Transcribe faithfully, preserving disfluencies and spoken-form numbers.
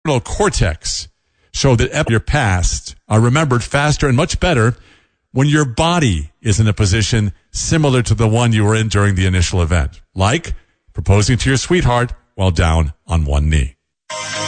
cortex show that episodes of your past are remembered faster and much better when your body is in a position similar to the one you were in during the initial event, like proposing to your sweetheart while down on one knee.